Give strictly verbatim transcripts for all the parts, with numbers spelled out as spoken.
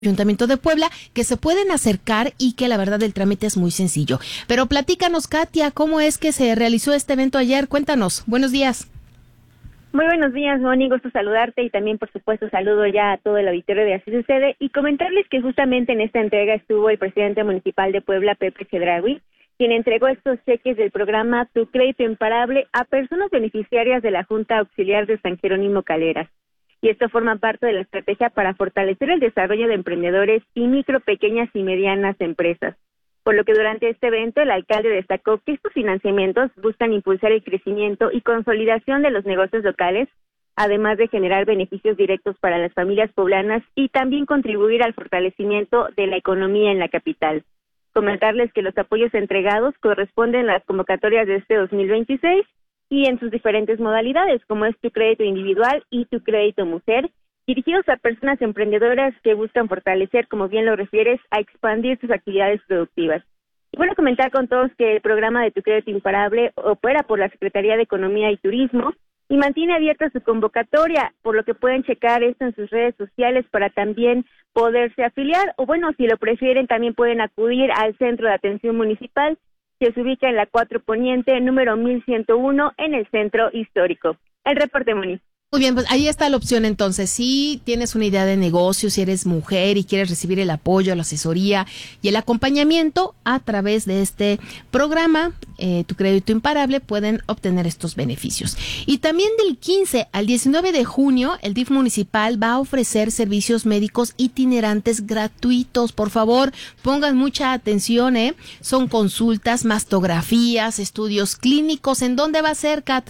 Ayuntamiento de Puebla, que se pueden acercar y que la verdad el trámite es muy sencillo. Pero platícanos, Katia, ¿cómo es que se realizó este evento ayer? Cuéntanos. Buenos días. Muy buenos días, Moni, gusto saludarte y también, por supuesto, saludo ya a todo el auditorio de Así Sucede y comentarles que justamente en esta entrega estuvo el presidente municipal de Puebla, Pepe Chedraui, quien entregó estos cheques del programa Tu Crédito Imparable a personas beneficiarias de la Junta Auxiliar de San Jerónimo Caleras. Y esto forma parte de la estrategia para fortalecer el desarrollo de emprendedores y micro, pequeñas y medianas empresas. Por lo que durante este evento el alcalde destacó que estos financiamientos buscan impulsar el crecimiento y consolidación de los negocios locales, además de generar beneficios directos para las familias poblanas y también contribuir al fortalecimiento de la economía en la capital. Comentarles que los apoyos entregados corresponden a las convocatorias de este dos mil veintiséis y en sus diferentes modalidades, como es Tu Crédito Individual y Tu Crédito Mujer, dirigidos a personas emprendedoras que buscan fortalecer, como bien lo refieres, a expandir sus actividades productivas. Y bueno, comentar con todos que el programa de Tu Crédito Imparable opera por la Secretaría de Economía y Turismo y mantiene abierta su convocatoria, por lo que pueden checar esto en sus redes sociales para también poderse afiliar, o bueno, si lo prefieren, también pueden acudir al Centro de Atención Municipal, que se ubica en la cuatro Poniente, número mil ciento uno, en el Centro Histórico. El reporte, Moni. Muy bien, pues ahí está la opción entonces. Si tienes una idea de negocio, si eres mujer y quieres recibir el apoyo, la asesoría y el acompañamiento a través de este programa, eh, Tu Crédito Imparable, pueden obtener estos beneficios. Y también del quince al diecinueve de junio, el D I F municipal va a ofrecer servicios médicos itinerantes gratuitos. Por favor, pongan mucha atención, ¿eh? Son consultas, mastografías, estudios clínicos. ¿En dónde va a ser, Kat?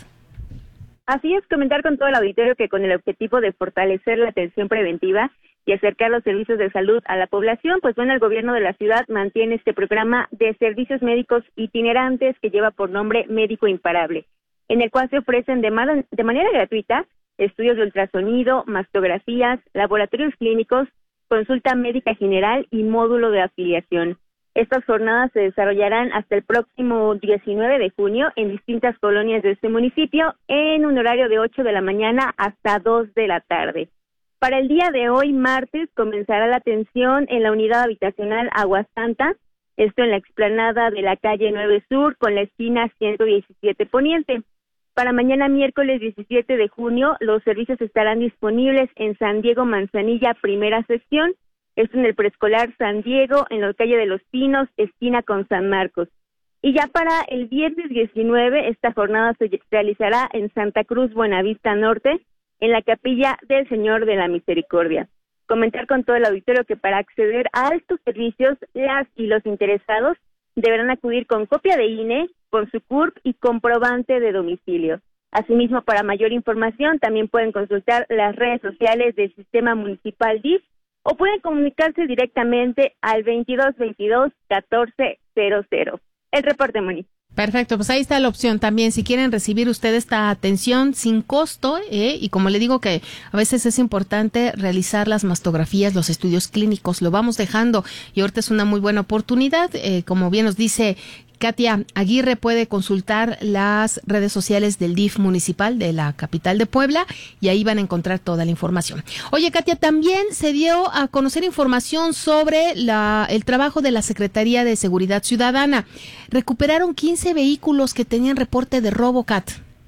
Así es, comentar con todo el auditorio que con el objetivo de fortalecer la atención preventiva y acercar los servicios de salud a la población, pues bueno, el gobierno de la ciudad mantiene este programa de servicios médicos itinerantes que lleva por nombre Médico Imparable, en el cual se ofrecen de, man- de manera gratuita estudios de ultrasonido, mastografías, laboratorios clínicos, consulta médica general y módulo de afiliación. Estas jornadas se desarrollarán hasta el próximo diecinueve de junio en distintas colonias de este municipio en un horario de ocho de la mañana hasta dos de la tarde. Para el día de hoy, martes, comenzará la atención en la unidad habitacional Agua Santa, esto en la explanada de la calle nueve Sur con la esquina ciento diecisiete Poniente. Para mañana, miércoles diecisiete de junio, los servicios estarán disponibles en San Diego Manzanilla, primera sección, esto en el preescolar San Diego, en la calle de los Pinos, esquina con San Marcos. Y ya para el viernes diecinueve, esta jornada se realizará en Santa Cruz, Buenavista Norte, en la capilla del Señor de la Misericordia. Comentar con todo el auditorio que para acceder a estos servicios, las y los interesados deberán acudir con copia de I N E, con su C U R P y comprobante de domicilio. Asimismo, para mayor información, también pueden consultar las redes sociales del Sistema Municipal D I F o pueden comunicarse directamente al veintidós veintidós catorce cero cero. El reporte, Moni. Perfecto, pues ahí está la opción también, si quieren recibir usted esta atención sin costo, ¿eh? Y como le digo que a veces es importante realizar las mastografías, los estudios clínicos, lo vamos dejando y ahorita es una muy buena oportunidad, eh, como bien nos dice Katia Aguirre, puede consultar las redes sociales del D I F municipal de la capital de Puebla y ahí van a encontrar toda la información. Oye, Katia, también se dio a conocer información sobre la, el trabajo de la Secretaría de Seguridad Ciudadana. Recuperaron quince vehículos que tenían reporte de robo, Kat.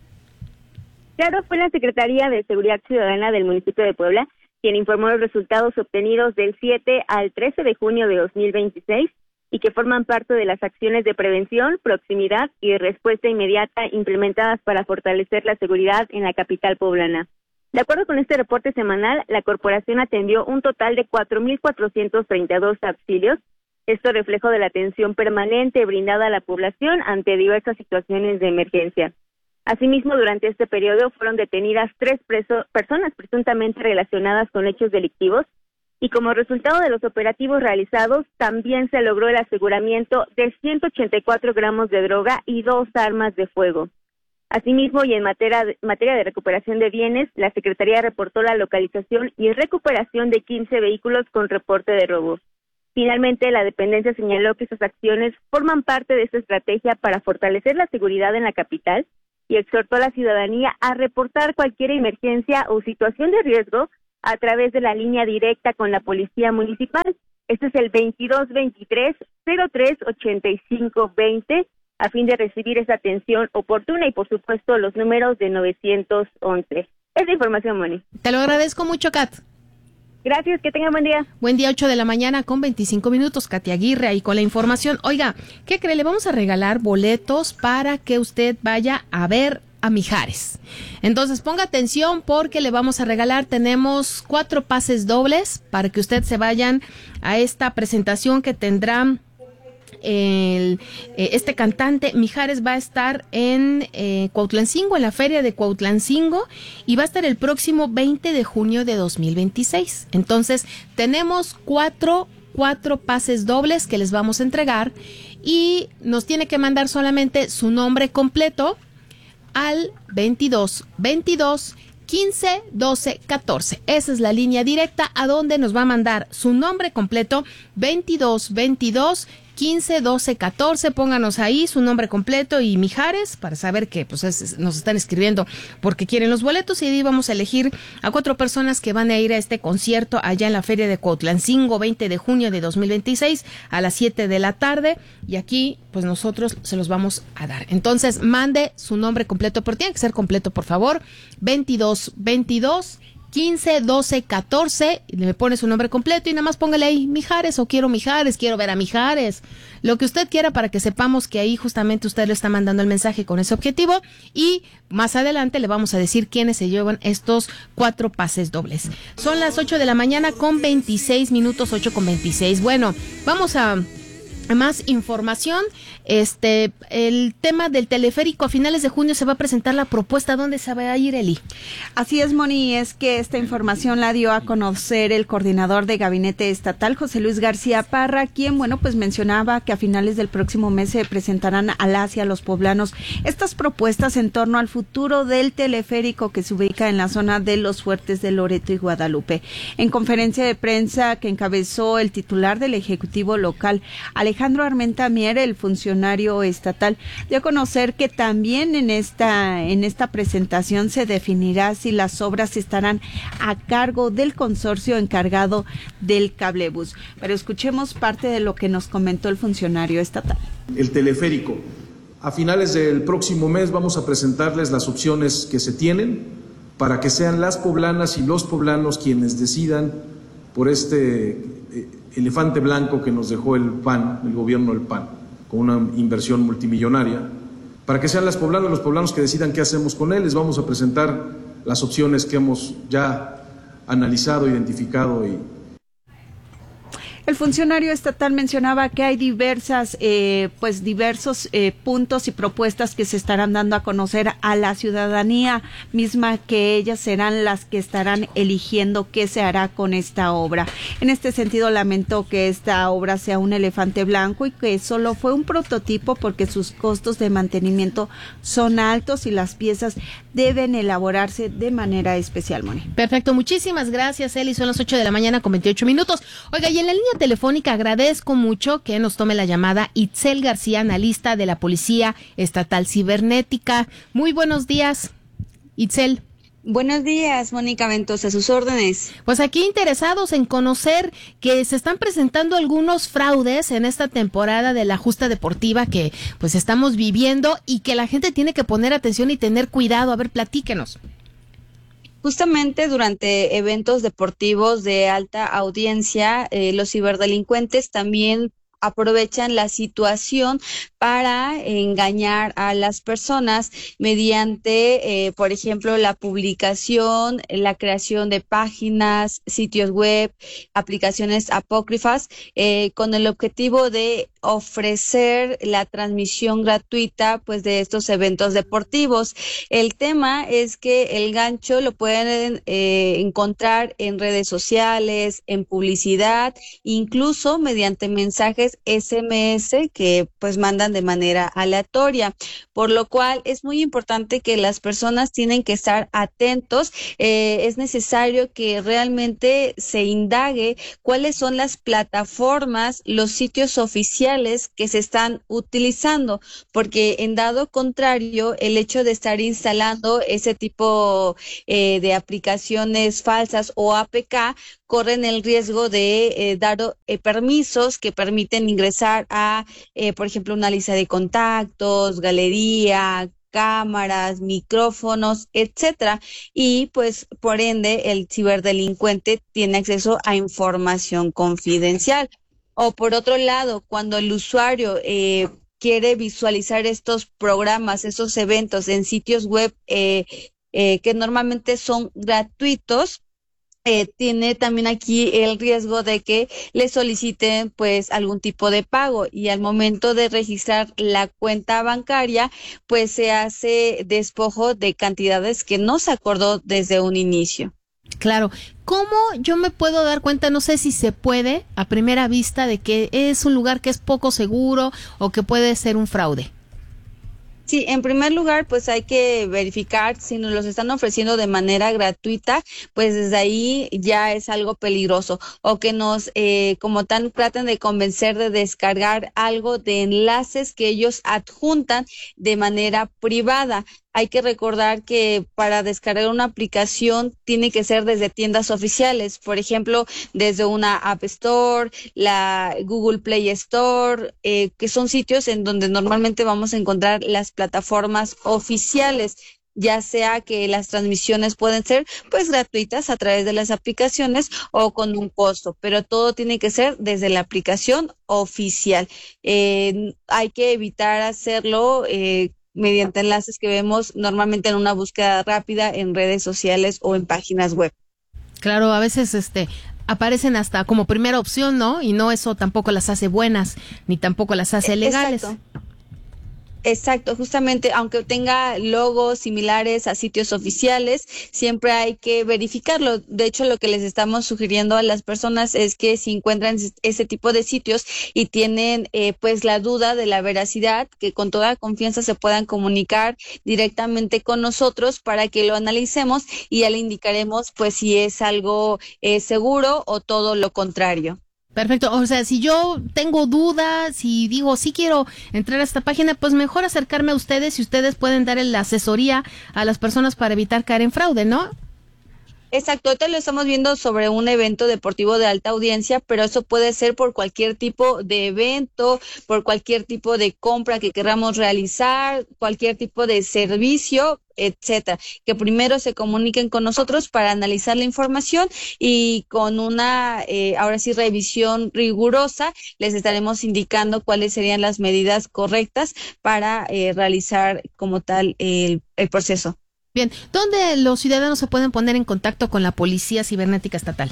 Claro, fue la Secretaría de Seguridad Ciudadana del municipio de Puebla quien informó los resultados obtenidos del siete al trece de junio de dos mil veintiséis y que forman parte de las acciones de prevención, proximidad y respuesta inmediata implementadas para fortalecer la seguridad en la capital poblana. De acuerdo con este reporte semanal, la corporación atendió un total de cuatro mil cuatrocientos treinta y dos auxilios, esto reflejo de la atención permanente brindada a la población ante diversas situaciones de emergencia. Asimismo, durante este periodo fueron detenidas tres preso- personas presuntamente relacionadas con hechos delictivos, y como resultado de los operativos realizados, también se logró el aseguramiento de ciento ochenta y cuatro gramos de droga y dos armas de fuego. Asimismo, y en materia de, materia de recuperación de bienes, la Secretaría reportó la localización y recuperación de quince vehículos con reporte de robo. Finalmente, la dependencia señaló que estas acciones forman parte de esta estrategia para fortalecer la seguridad en la capital y exhortó a la ciudadanía a reportar cualquier emergencia o situación de riesgo a través de la línea directa con la Policía Municipal. Este es el veintidós veintitrés cero tres ochenta y cinco veinte, a fin de recibir esa atención oportuna y, por supuesto, los números de novecientos once. Es la información, Moni. Te lo agradezco mucho, Kat. Gracias, que tengan buen día. Buen día, ocho de la mañana con veinticinco minutos, Katia Aguirre ahí con la información. Oiga, ¿qué cree? Le vamos a regalar boletos para que usted vaya a ver a Mijares. Entonces ponga atención porque le vamos a regalar, tenemos cuatro pases dobles para que usted se vayan a esta presentación que tendrá el, eh, este cantante. Mijares va a estar en eh, Cuautlancingo, en la feria de Cuautlancingo, y va a estar el próximo veinte de junio de dos mil veintiséis. Entonces tenemos cuatro, cuatro pases dobles que les vamos a entregar y nos tiene que mandar solamente su nombre completo al veintidós veintidós quince doce catorce. Esa es la línea directa a donde nos va a mandar su nombre completo, veintidós veintidós quince doce catorce. Pónganos ahí su nombre completo y Mijares para saber que pues es, nos están escribiendo porque quieren los boletos, y ahí vamos a elegir a cuatro personas que van a ir a este concierto allá en la feria de Cuautlancingo, veinte de junio de dos mil veintiséis a las siete de la tarde, y aquí pues nosotros se los vamos a dar. Entonces mande su nombre completo, pero tiene que ser completo, por favor, veintidós veintidós quince doce catorce, y le pone su nombre completo y nada más póngale ahí Mijares o quiero Mijares, quiero ver a Mijares, lo que usted quiera para que sepamos que ahí justamente usted le está mandando el mensaje con ese objetivo, y más adelante le vamos a decir quiénes se llevan estos cuatro pases dobles. Son las ocho de la mañana con veintiséis minutos, ocho con veintiséis. Bueno, vamos a más información. Este, el tema del teleférico, a finales de junio se va a presentar la propuesta. ¿Dónde se va a ir, Eli? Así es, Moni, es que esta información la dio a conocer el coordinador de gabinete estatal, José Luis García Parra, quien, bueno, pues mencionaba que a finales del próximo mes se presentarán a las y a los poblanos estas propuestas en torno al futuro del teleférico que se ubica en la zona de Los Fuertes de Loreto y Guadalupe. En conferencia de prensa que encabezó el titular del Ejecutivo local, Alejandro Armenta Mier, el funcionario estatal, dio a conocer que también en esta en esta presentación se definirá si las obras estarán a cargo del consorcio encargado del cablebús. Pero escuchemos parte de lo que nos comentó el funcionario estatal. El teleférico. A finales del próximo mes vamos a presentarles las opciones que se tienen para que sean las poblanas y los poblanos quienes decidan por este elefante blanco que nos dejó el P A N, el gobierno del P A N, con una inversión multimillonaria, para que sean las poblanas, los poblanos que decidan qué hacemos con él. Les vamos a presentar las opciones que hemos ya analizado, identificado y El funcionario estatal mencionaba que hay diversas, eh, pues diversos eh, puntos y propuestas que se estarán dando a conocer a la ciudadanía misma, que ellas serán las que estarán eligiendo qué se hará con esta obra. En este sentido, lamentó que esta obra sea un elefante blanco y que solo fue un prototipo porque sus costos de mantenimiento son altos y las piezas deben elaborarse de manera especial, Moni. Perfecto, muchísimas gracias, Eli. Son las ocho de la mañana con veintiocho minutos. Oiga, y en la línea telefónica agradezco mucho que nos tome la llamada Itzel García, analista de la Policía Estatal Cibernética. Muy buenos días, Itzel. Buenos días, Mónica Ventosa, a sus órdenes. Pues aquí interesados en conocer que se están presentando algunos fraudes en esta temporada de la justa deportiva que pues estamos viviendo y que la gente tiene que poner atención y tener cuidado. A ver, platíquenos. Justamente durante eventos deportivos de alta audiencia, eh, los ciberdelincuentes también aprovechan la situación para engañar a las personas mediante, eh, por ejemplo, la publicación, la creación de páginas, sitios web, aplicaciones apócrifas, eh, con el objetivo de ofrecer la transmisión gratuita, pues, de estos eventos deportivos. El tema es que el gancho lo pueden eh, encontrar en redes sociales, en publicidad, incluso mediante mensajes mensajes ese eme ese que pues mandan de manera aleatoria, por lo cual es muy importante que las personas tienen que estar atentos. Eh, es necesario que realmente se indague cuáles son las plataformas, los sitios oficiales que se están utilizando, porque en dado contrario, el hecho de estar instalando ese tipo eh, de aplicaciones falsas o A P K corren el riesgo de eh, dar eh, permisos que permiten ingresar a, eh, por ejemplo, una lista de contactos, galería, cámaras, micrófonos, etcétera, y pues por ende el ciberdelincuente tiene acceso a información confidencial. O por otro lado, cuando el usuario eh, quiere visualizar estos programas, estos eventos en sitios web eh, eh, que normalmente son gratuitos, Eh, tiene también aquí el riesgo de que le soliciten pues algún tipo de pago, y al momento de registrar la cuenta bancaria pues se hace despojo de cantidades que no se acordó desde un inicio. Claro. ¿Cómo yo me puedo dar cuenta, no sé si se puede, a primera vista, de que es un lugar que es poco seguro o que puede ser un fraude? Sí, en primer lugar, pues hay que verificar si nos los están ofreciendo de manera gratuita, pues desde ahí ya es algo peligroso, o que nos, eh, como tal, traten de convencer de descargar algo de enlaces que ellos adjuntan de manera privada. Hay que recordar que para descargar una aplicación tiene que ser desde tiendas oficiales, por ejemplo, desde una App Store, la Google Play Store, eh, que son sitios en donde normalmente vamos a encontrar las plataformas oficiales, ya sea que las transmisiones pueden ser pues gratuitas a través de las aplicaciones o con un costo, pero todo tiene que ser desde la aplicación oficial. Eh, hay que evitar hacerlo eh, mediante enlaces que vemos normalmente en una búsqueda rápida en redes sociales o en páginas web. Claro, a veces este aparecen hasta como primera opción, ¿no? Y no, eso tampoco las hace buenas, ni tampoco las hace legales. Exacto. Exacto, justamente, aunque tenga logos similares a sitios oficiales, siempre hay que verificarlo. De hecho, lo que les estamos sugiriendo a las personas es que si encuentran ese tipo de sitios y tienen eh, pues la duda de la veracidad, que con toda confianza se puedan comunicar directamente con nosotros para que lo analicemos y ya le indicaremos pues si es algo eh, seguro o todo lo contrario. Perfecto, o sea, si yo tengo dudas, si digo, sí quiero entrar a esta página, pues mejor acercarme a ustedes y ustedes pueden dar la asesoría a las personas para evitar caer en fraude, ¿no? Exacto, ahorita lo estamos viendo sobre un evento deportivo de alta audiencia, pero eso puede ser por cualquier tipo de evento, por cualquier tipo de compra que queramos realizar, cualquier tipo de servicio, etcétera. Que primero se comuniquen con nosotros para analizar la información y con una, eh, ahora sí, revisión rigurosa, les estaremos indicando cuáles serían las medidas correctas para eh, realizar como tal el, el proceso. Bien, ¿dónde los ciudadanos se pueden poner en contacto con la Policía Cibernética Estatal?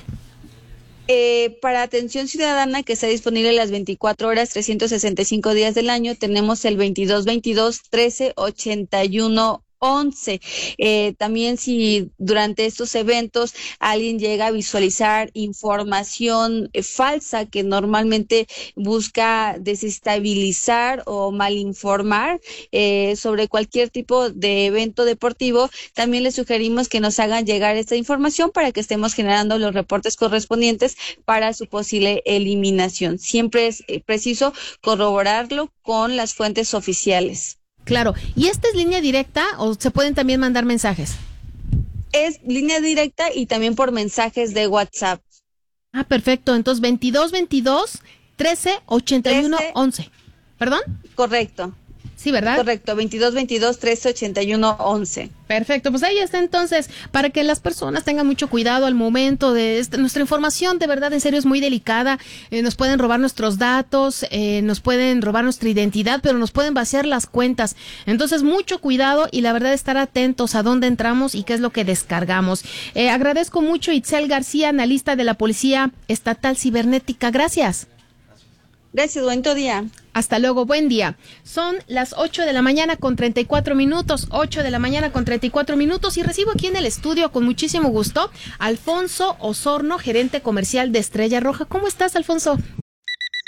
Eh, para atención ciudadana, que está disponible las veinticuatro horas, trescientos sesenta y cinco días del año, tenemos el veintidós veintidós trece ochenta y uno once. Eh, también si durante estos eventos alguien llega a visualizar información eh, falsa que normalmente busca desestabilizar o malinformar eh, sobre cualquier tipo de evento deportivo, también les sugerimos que nos hagan llegar esta información para que estemos generando los reportes correspondientes para su posible eliminación. Siempre es eh, preciso corroborarlo con las fuentes oficiales. Claro, ¿y esta es línea directa o se pueden también mandar mensajes? Es línea directa y también por mensajes de WhatsApp. Ah, perfecto. Entonces, veintidós veintidós trece ochenta y uno once. ¿Perdón? Correcto. Sí, ¿verdad? Correcto, veintidós veintidós trece ochenta y uno once. Perfecto, pues ahí está entonces, para que las personas tengan mucho cuidado al momento de este, nuestra información, de verdad, en serio, es muy delicada. Eh, nos pueden robar nuestros datos, eh, nos pueden robar nuestra identidad, pero nos pueden vaciar las cuentas. Entonces, mucho cuidado y la verdad, estar atentos a dónde entramos y qué es lo que descargamos. Eh, agradezco mucho a Itzel García, analista de la Policía Estatal Cibernética. Gracias. Gracias, buen día. Hasta luego, buen día. Son las ocho de la mañana con treinta y cuatro minutos, ocho de la mañana con treinta y cuatro minutos y recibo aquí en el estudio con muchísimo gusto Alfonso Osorno, gerente comercial de Estrella Roja. ¿Cómo estás, Alfonso?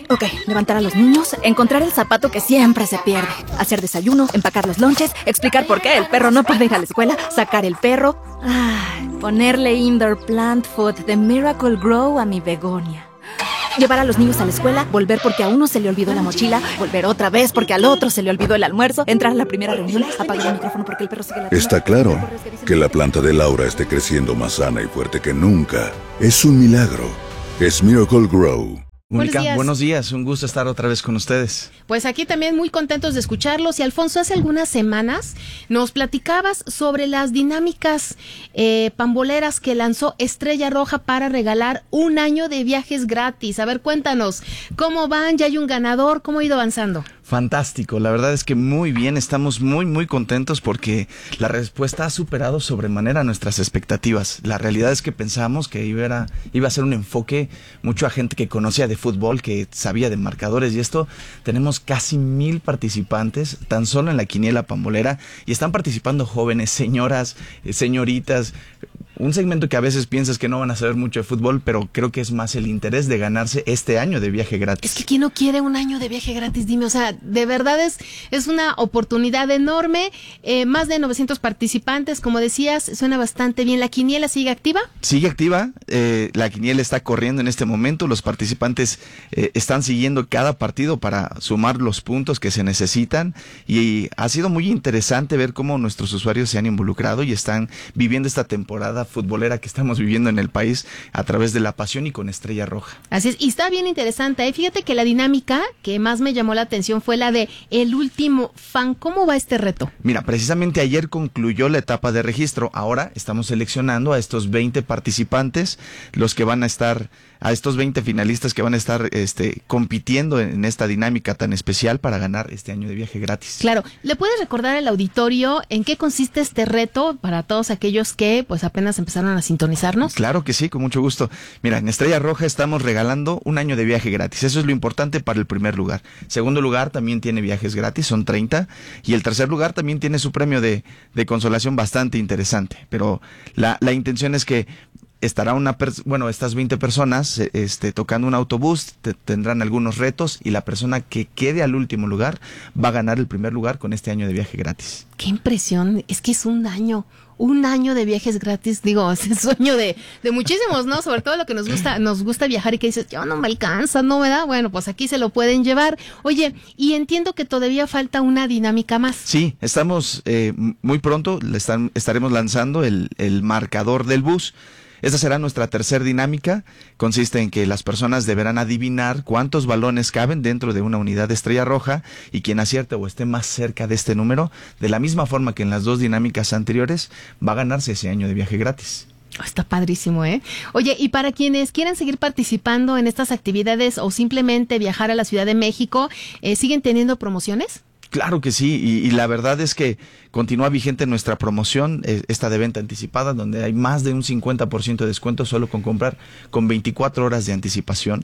Ok, levantar a los niños, encontrar el zapato que siempre se pierde, hacer desayuno, empacar los lonches, explicar por qué el perro no puede ir a la escuela, sacar el perro, ay, ponerle indoor plant food de Miracle Grow a mi begonia. Llevar a los niños a la escuela, volver porque a uno se le olvidó la mochila, volver otra vez porque al otro se le olvidó el almuerzo, entrar a la primera reunión, apagar el micrófono porque el perro sigue ladrando. Está claro que la planta de Laura esté creciendo más sana y fuerte que nunca. Es un milagro. Es Miracle Grow. Mónica, buenos, buenos días, un gusto estar otra vez con ustedes. Pues aquí también muy contentos de escucharlos. Y Alfonso, hace algunas semanas nos platicabas sobre las dinámicas eh, pamboleras que lanzó Estrella Roja para regalar un año de viajes gratis. A ver, cuéntanos, ¿cómo van? ¿Ya hay un ganador? ¿Cómo ha ido avanzando? Fantástico, la verdad es que muy bien, estamos muy muy contentos porque la respuesta ha superado sobremanera nuestras expectativas. La realidad es que pensamos que iba a, iba a ser un enfoque mucho a gente que conocía de fútbol, que sabía de marcadores, y esto tenemos casi mil participantes tan solo en la quiniela pambolera, y están participando jóvenes, señoras, señoritas, un segmento que a veces piensas que no van a saber mucho de fútbol, pero creo que es más el interés de ganarse este año de viaje gratis. Es que ¿quién no quiere un año de viaje gratis? Dime, o sea, de verdad es, es una oportunidad enorme, eh, más de novecientos participantes, como decías, suena bastante bien. ¿La quiniela sigue activa? Sigue activa, eh, la quiniela está corriendo en este momento, los participantes eh, están siguiendo cada partido para sumar los puntos que se necesitan, y ha sido muy interesante ver cómo nuestros usuarios se han involucrado y están viviendo esta temporada futbolera que estamos viviendo en el país a través de la pasión y con Estrella Roja. Así es, y está bien interesante, ¿eh? Fíjate que la dinámica que más me llamó la atención fue la de el último fan. ¿Cómo va este reto? Mira, precisamente ayer concluyó la etapa de registro, ahora estamos seleccionando a estos veinte participantes, los que van a estar, a estos veinte finalistas que van a estar este, compitiendo en esta dinámica tan especial para ganar este año de viaje gratis. Claro, ¿le puedes recordar al auditorio en qué consiste este reto para todos aquellos que pues apenas empezaron a sintonizarnos? Claro que sí, con mucho gusto. Mira, en Estrella Roja estamos regalando un año de viaje gratis, eso es lo importante para el primer lugar. Segundo lugar también tiene viajes gratis, son treinta, y el tercer lugar también tiene su premio de, de consolación bastante interesante, pero la, la intención es que estará una, pers- bueno, estas veinte personas este, tocando un autobús, te- tendrán algunos retos, y la persona que quede al último lugar va a ganar el primer lugar con este año de viaje gratis. ¡Qué impresión! Es que es un año, un año de viajes gratis, digo, es el sueño de, de muchísimos, ¿no? Sobre todo lo que nos gusta, nos gusta viajar y que dices, yo no me alcanza, ¿no me da? Bueno, pues aquí se lo pueden llevar. Oye, y entiendo que todavía falta una dinámica más. Sí, estamos eh, muy pronto, le están, estaremos lanzando el, el marcador del bus. Esta será nuestra tercer dinámica, consiste en que las personas deberán adivinar cuántos balones caben dentro de una unidad de Estrella Roja, y quien acierte o esté más cerca de este número, de la misma forma que en las dos dinámicas anteriores, va a ganarse ese año de viaje gratis. Oh, está padrísimo, ¿eh? Oye, y para quienes quieran seguir participando en estas actividades o simplemente viajar a la Ciudad de México, eh, ¿siguen teniendo promociones? Claro que sí, y, y la verdad es que continúa vigente nuestra promoción, eh, esta de venta anticipada, donde hay más de un cincuenta por ciento de descuento solo con comprar con veinticuatro horas de anticipación.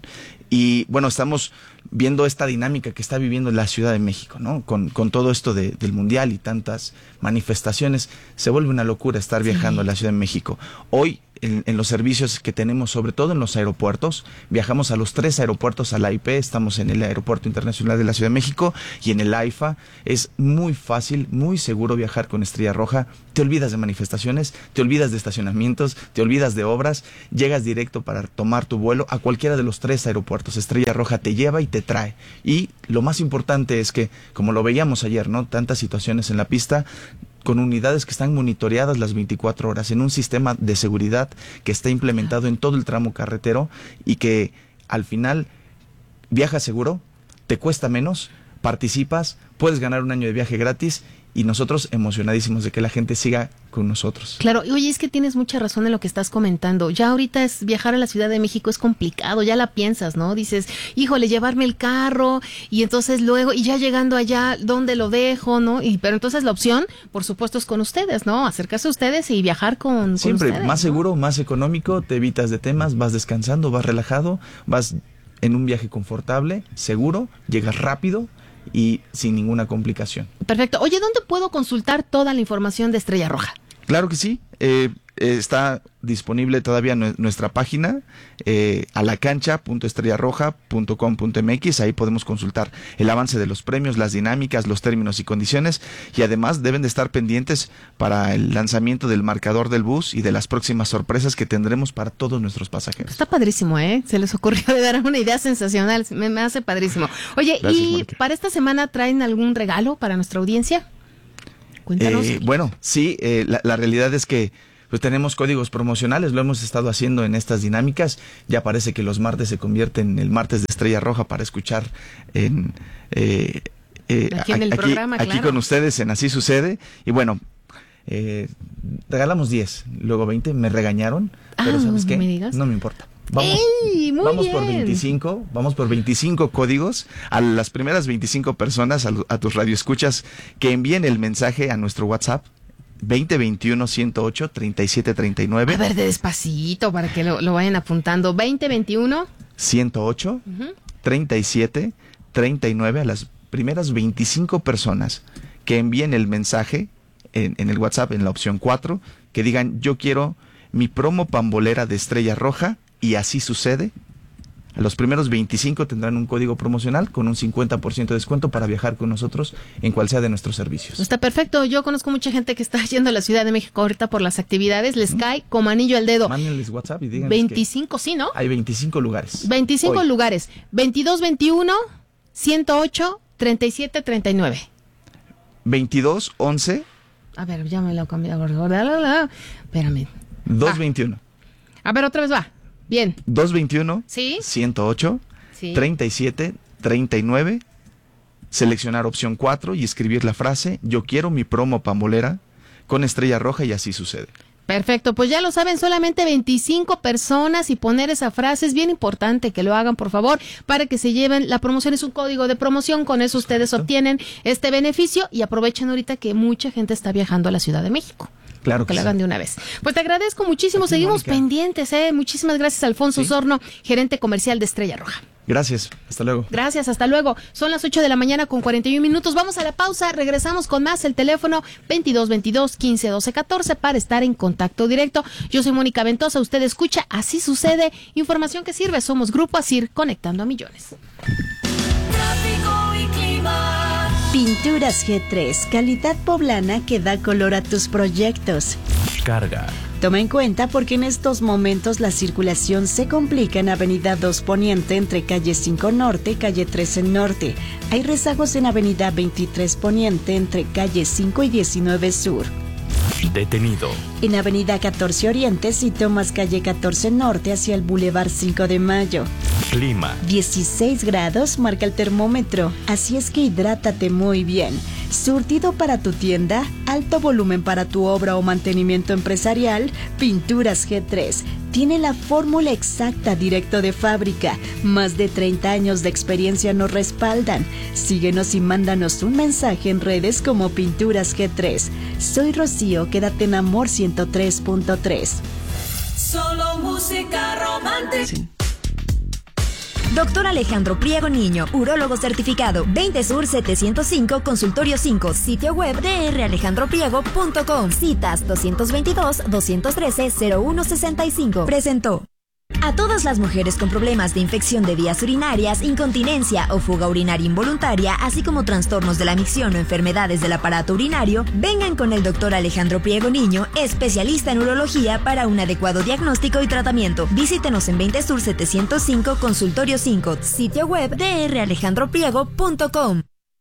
Y bueno, estamos viendo esta dinámica que está viviendo la Ciudad de México, ¿no? Con, con todo esto de, del Mundial y tantas manifestaciones, se vuelve una locura estar viajando sí. a la Ciudad de México. Hoy, En, en los servicios que tenemos, sobre todo en los aeropuertos, viajamos a los tres aeropuertos a la I P, estamos en el Aeropuerto Internacional de la Ciudad de México y en el AIFA. Es muy fácil, muy seguro viajar con Estrella Roja. Te olvidas de manifestaciones, te olvidas de estacionamientos, te olvidas de obras, llegas directo para tomar tu vuelo a cualquiera de los tres aeropuertos. Estrella Roja te lleva y te trae. Y lo más importante es que, como lo veíamos ayer, ¿no? Tantas situaciones en la pista, con unidades que están monitoreadas las veinticuatro horas, en un sistema de seguridad que está implementado en todo el tramo carretero, y que al final viajas seguro, te cuesta menos, participas, puedes ganar un año de viaje gratis, y nosotros emocionadísimos de que la gente siga con nosotros. Claro, y oye, es que tienes mucha razón en lo que estás comentando. Ya ahorita es viajar a la Ciudad de México es complicado, ya la piensas, ¿no? Dices, híjole, llevarme el carro, y entonces luego, y ya llegando allá, ¿dónde lo dejo, no? Y pero entonces la opción, por supuesto, es con ustedes, ¿no? Acercarse a ustedes y viajar con, Siempre, con ustedes, más ¿no? seguro, más económico, te evitas de temas, vas descansando, vas relajado, vas en un viaje confortable, seguro, llegas rápido y sin ninguna complicación. Perfecto. Oye, ¿dónde puedo consultar toda la información de Estrella Roja? Claro que sí. Eh, eh, está disponible todavía en nuestra página, eh, alacancha punto estrella roja punto com punto m x. Ahí podemos consultar el avance de los premios, las dinámicas, los términos y condiciones, y además deben de estar pendientes para el lanzamiento del marcador del bus y de las próximas sorpresas que tendremos para todos nuestros pasajeros. Está padrísimo, ¿eh? Se les ocurrió de dar una idea sensacional, me, me hace padrísimo. Oye, Gracias, ¿y Mónica. Para esta semana traen algún regalo para nuestra audiencia? Cuéntanos. Eh, bueno, sí, eh, la, la realidad es que pues tenemos códigos promocionales, lo hemos estado haciendo en estas dinámicas. Ya parece que los martes se convierten en el martes de Estrella Roja para escuchar en eh, eh, aquí en el aquí, programa, aquí claro. con ustedes en Así Sucede. Y bueno, eh, regalamos diez, luego veinte, me regañaron, ah, pero ¿sabes qué? ¿me digas? No me importa. Vamos, ¡Ey, muy vamos bien! por veinticinco, vamos por veinticinco códigos a las primeras veinticinco personas, a, a tus radioescuchas que envíen el mensaje a nuestro WhatsApp veinte veintiuno ciento ocho treinta y siete treinta y nueve. A ver, de despacito para que lo, lo vayan apuntando. veinte veintiuno ciento ocho uh-huh. treinta y siete treinta y nueve a las primeras veinticinco personas que envíen el mensaje en, en el WhatsApp en la opción cuatro, que digan yo quiero mi promo pambolera de Estrella Roja y Así Sucede. A los primeros veinticinco tendrán un código promocional con un cincuenta por ciento de descuento para viajar con nosotros en cual sea de nuestros servicios. Está perfecto. Yo conozco mucha gente que está yendo a la Ciudad de México ahorita por las actividades. Les ¿Mm? cae como anillo al dedo. Mándenles WhatsApp y díganles veinticinco, sí, ¿no? Hay veinticinco lugares. veinticinco hoy. lugares. veintidós veintiuno ciento ocho treinta y siete treinta y nueve. veintidós once. A ver, ya me lo cambié. Espérame. dos veintiuno. A ver, otra vez va. Bien. dos veintiuno, ¿sí? ciento ocho, sí. treinta y siete, treinta y nueve, seleccionar opción cuatro y escribir la frase yo quiero mi promo pambolera con Estrella Roja y Así Sucede. Perfecto, pues ya lo saben, solamente veinticinco personas y poner esa frase es bien importante que lo hagan, por favor, para que se lleven, la promoción es un código de promoción, con eso ustedes Perfecto. obtienen este beneficio y aprovechen ahorita que mucha gente está viajando a la Ciudad de México. Claro que, que lo sí. hagan de una vez. Pues te agradezco muchísimo, seguimos Mónica. pendientes, ¿eh? Muchísimas gracias, Alfonso ¿Sí? Sorno, gerente comercial de Estrella Roja. Gracias, hasta luego. Gracias, hasta luego. Son las ocho de la mañana con cuarenta y un minutos. Vamos a la pausa, regresamos con más. El teléfono veintidós veintidós quince doce catorce para estar en contacto directo. Yo soy Mónica Ventosa, usted escucha Así Sucede, información que sirve. Somos Grupo Asir, conectando a millones. Tráfico y clima. Pinturas G tres, calidad poblana que da color a tus proyectos. Carga. Toma en cuenta porque en estos momentos la circulación se complica en Avenida dos Poniente entre calle cinco Norte y calle trece Norte. Hay rezagos en Avenida veintitrés Poniente entre calle cinco y diecinueve Sur. Detenido. En Avenida catorce Oriente si tomas calle catorce Norte hacia el Boulevard cinco de Mayo. Clima. dieciséis grados marca el termómetro, así es que hidrátate muy bien. Surtido para tu tienda, alto volumen para tu obra o mantenimiento empresarial, Pinturas G tres. Tiene la fórmula exacta directo de fábrica. Más de treinta años de experiencia nos respaldan. Síguenos y mándanos un mensaje en redes como Pinturas G tres. Soy Rocío, quédate en Amor ciento tres punto tres. Solo música romántica. Sí. Doctor Alejandro Priego Niño, urólogo certificado, veinte Sur setecientos cinco, Consultorio cinco, sitio web d r alejandro priego punto com, citas doscientos veintidós, doscientos trece, cero uno sesenta y cinco. Presentó. A todas las mujeres con problemas de infección de vías urinarias, incontinencia o fuga urinaria involuntaria, así como trastornos de la micción o enfermedades del aparato urinario, vengan con el doctor Alejandro Priego Niño, especialista en urología para un adecuado diagnóstico y tratamiento. Visítenos en veinte Sur setecientos cinco, Consultorio cinco, sitio web d r alejandro priego punto com.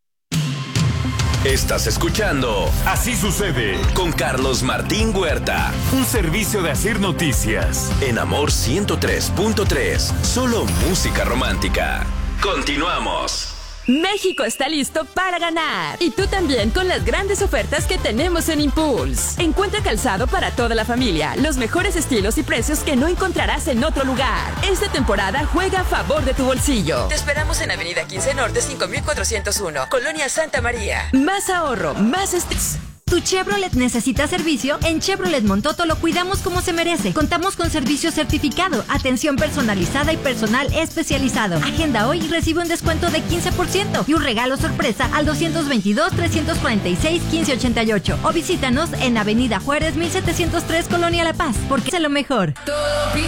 Estás escuchando Así Sucede con Carlos Martín Huerta. Un servicio de Asir Noticias. En Amor ciento tres punto tres. Solo música romántica. Continuamos. México está listo para ganar. Y tú también con las grandes ofertas que tenemos en Impulse. Encuentra calzado para toda la familia, los mejores estilos y precios que no encontrarás en otro lugar. Esta temporada juega a favor de tu bolsillo. Te esperamos en Avenida quince Norte cinco mil cuatrocientos uno, Colonia Santa María. Más ahorro, más estrés. ¿Tu Chevrolet necesita servicio? En Chevrolet Montoto lo cuidamos como se merece. Contamos con servicio certificado, atención personalizada y personal especializado. Agenda hoy y recibe un descuento de quince por ciento y un regalo sorpresa al doscientos veintidós, trescientos cuarenta y seis, quince ochenta y ocho. O visítanos en Avenida Juárez mil setecientos tres, Colonia La Paz, porque es lo mejor.